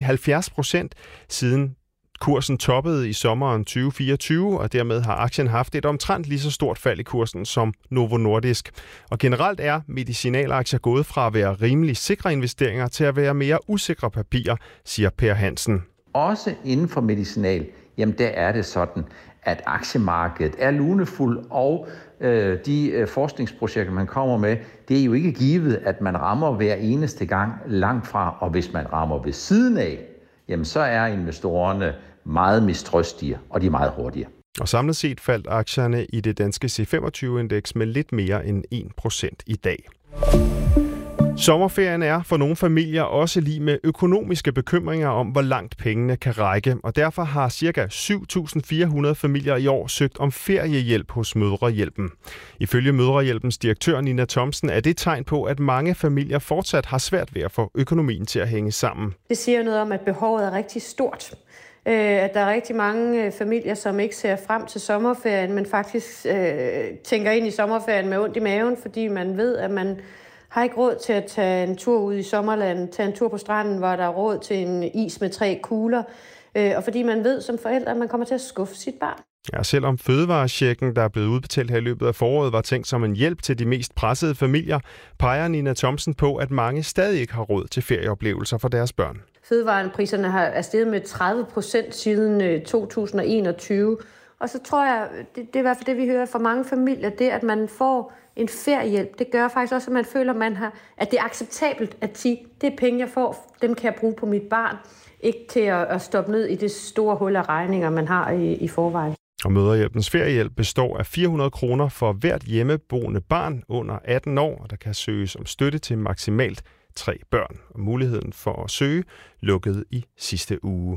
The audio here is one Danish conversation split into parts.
70% siden kursen toppede i sommeren 2024, og dermed har aktien haft et omtrent lige så stort fald i kursen som Novo Nordisk. Og generelt er medicinalaktier gået fra at være rimelig sikre investeringer til at være mere usikre papirer, siger Per Hansen. Også inden for medicinal, jamen der er det sådan, at aktiemarkedet er lunefuld, og de forskningsprojekter, man kommer med, det er jo ikke givet, at man rammer hver eneste gang langt fra, og hvis man rammer ved siden af, jamen så er investorerne meget mistrøstige, og de er meget hurtige. Og samlet set faldt aktierne i det danske C25-indeks med lidt mere end 1% i dag. Sommerferien er for nogle familier også lige med økonomiske bekymringer om, hvor langt pengene kan række, og derfor har ca. 7.400 familier i år søgt om feriehjælp hos Mødrehjælpen. Ifølge Mødrehjælpens direktør Nina Thomsen er det tegn på, at mange familier fortsat har svært ved at få økonomien til at hænge sammen. Det siger noget om, at behovet er rigtig stort. At der er rigtig mange familier, som ikke ser frem til sommerferien, men faktisk tænker ind i sommerferien med ondt i maven, fordi man ved, at man har ikke råd til at tage en tur ud i sommerlandet, tage en tur på stranden, hvor der er råd til en is med 3 kugler, og fordi man ved som forældre, at man kommer til at skuffe sit barn. Ja, selvom fødevarechecken, der er blevet udbetalt her i løbet af foråret, var tænkt som en hjælp til de mest pressede familier, peger Nina Thomsen på, at mange stadig ikke har råd til ferieoplevelser for deres børn. Fødevarepriserne er steget med 30% siden 2021, og så tror jeg, det er i hvert fald det, vi hører fra mange familier, det at man får en feriehjælp, det gør faktisk også, at man føler, at det er acceptabelt at sige, det er penge, jeg får, dem kan jeg bruge på mit barn, ikke til at stoppe ned i det store hul af regninger, man har i forvejen. Og Mødrehjælpens feriehjælp består af 400 kroner for hvert hjemmeboende barn under 18 år, og der kan søges om støtte til maksimalt 3 børn. Og muligheden for at søge lukkede i sidste uge.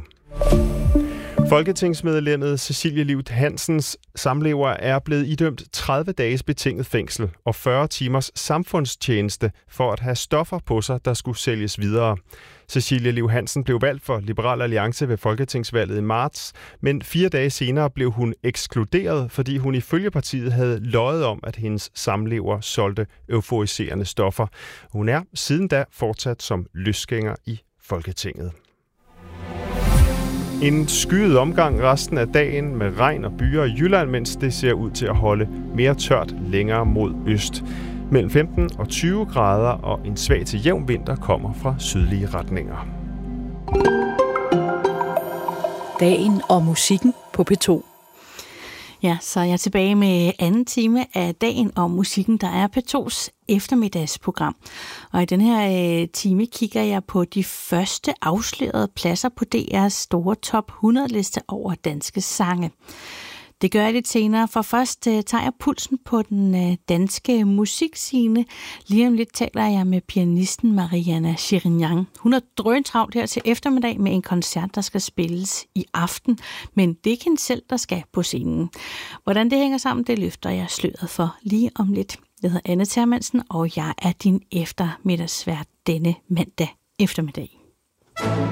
Folketingsmedlemmet Cecilie Liv Hansens samlever er blevet idømt 30 dages betinget fængsel og 40 timers samfundstjeneste for at have stoffer på sig, der skulle sælges videre. Cecilie Liv Hansen blev valgt for Liberal Alliance ved folketingsvalget i marts, men 4 dage senere blev hun ekskluderet, fordi hun ifølge partiet havde løjet om, at hendes samlever solgte euforiserende stoffer. Hun er siden da fortsat som løsgænger i Folketinget. En skyet omgang resten af dagen med regn og byer i Jylland, mens det ser ud til at holde mere tørt længere mod øst. Mellem 15 og 20 grader og en svag til jævn vinter kommer fra sydlige retninger. Dagen og musikken på P2. Ja, så er jeg tilbage med anden time af dagen og musikken, der er P2's eftermiddagsprogram. Og i den her time kigger jeg på de første afslørede pladser på DR's store top 100-liste over danske sange. Det gør jeg lidt senere, for først tager jeg pulsen på den danske musikscene. Lige om lidt taler jeg med pianisten Mariana Chirignan. Hun er drøntravlt her til eftermiddag med en koncert, der skal spilles i aften, men det er ikke hende selv, der skal på scenen. Hvordan det hænger sammen, det løfter jeg sløret for lige om lidt. Jeg hedder Anne Thermansen, og jeg er din eftermiddagsvært denne mandag eftermiddag.